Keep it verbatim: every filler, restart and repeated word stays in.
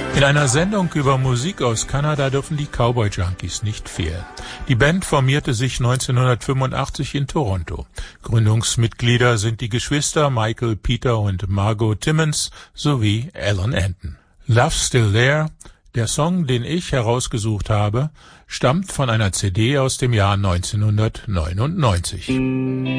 In einer Sendung über Musik aus Kanada dürfen die Cowboy Junkies nicht fehlen. Die Band formierte sich neunzehnhundertfünfundachtzig in Toronto. Gründungsmitglieder sind die Geschwister Michael, Peter und Margot Timmons sowie Alan Anton. Love's Still There, der Song, den ich herausgesucht habe, stammt von einer C D aus dem Jahr neunzehnhundertneunundneunzig.